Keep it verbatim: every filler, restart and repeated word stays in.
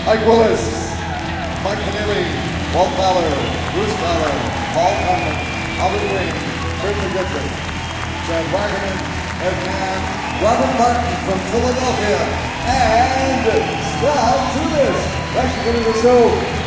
Mike Willis, Mike Keneally, Walt Fowler, Bruce Fowler, Paul Conlon, Albert Green, Kurt McGifford, Chad Wagnerman, Ed Mann, Robert Martin from Philadelphia, and Scott Tunis. Thanks for coming to the show.